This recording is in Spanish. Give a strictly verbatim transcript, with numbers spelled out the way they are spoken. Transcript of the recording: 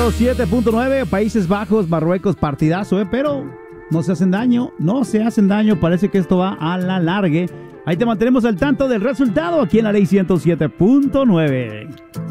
siete punto nueve, Países Bajos, Marruecos, partidazo, ¿eh? Pero no se hacen daño, no se hacen daño, parece que esto va a la largue. Ahí te mantenemos al tanto del resultado aquí en la Ley ciento siete punto nueve.